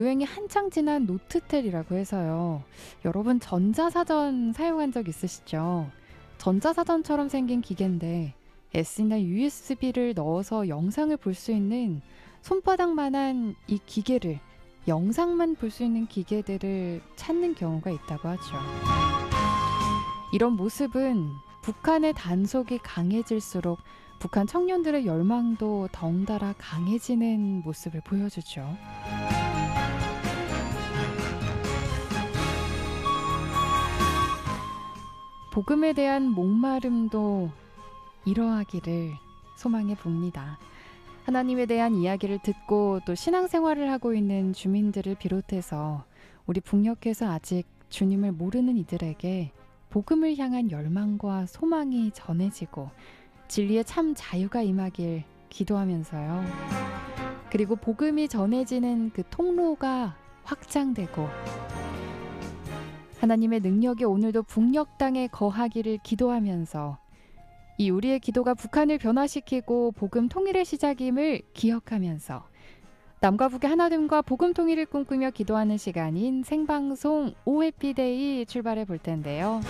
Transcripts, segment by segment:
유행이 한창 지난 노트텔이라고 해서요. 여러분 전자사전 사용한 적 있으시죠? 전자사전처럼 생긴 기계인데 S나 USB를 넣어서 영상을 볼 수 있는 손바닥만한 이 기계를 영상만 볼 수 있는 기계들을 찾는 경우가 있다고 하죠. 이런 모습은 북한의 단속이 강해질수록 북한 청년들의 열망도 덩달아 강해지는 모습을 보여주죠. 복음에 대한 목마름도 이러하기를 소망해 봅니다. 하나님에 대한 이야기를 듣고 또 신앙생활을 하고 있는 주민들을 비롯해서 우리 북녘에서 아직 주님을 모르는 이들에게 복음을 향한 열망과 소망이 전해지고 진리의 참 자유가 임하길 기도하면서요. 그리고 복음이 전해지는 그 통로가 확장되고 하나님의 능력이 오늘도 북녘 땅에 거하기를 기도하면서 이 우리의 기도가 북한을 변화시키고 복음 통일의 시작임을 기억하면서 남과 북의 하나됨과 복음 통일을 꿈꾸며 기도하는 시간인 생방송 오해피데이 출발해 볼 텐데요.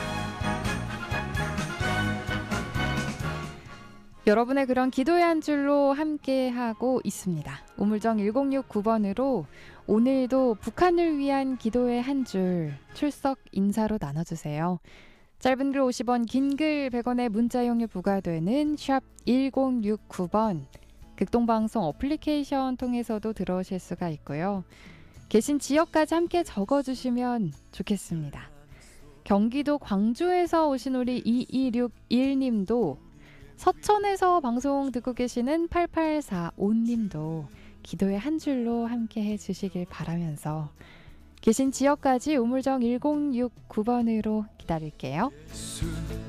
여러분의 그런 기도의 한 줄로 함께하고 있습니다. 우물정 1069번으로 오늘도 북한을 위한 기도의 한 줄 출석 인사로 나눠주세요. 짧은 글 50원, 긴 글 100원의 문자 이용료 부과되는 샵 1069번 극동방송 어플리케이션 통해서도 들어오실 수가 있고요. 계신 지역까지 함께 적어주시면 좋겠습니다. 경기도 광주에서 오신 우리 2261님도 서천에서 방송 듣고 계시는 8845님도 기도의 한 줄로 함께 해주시길 바라면서 계신 지역까지 우물정 1069번으로 기다릴게요.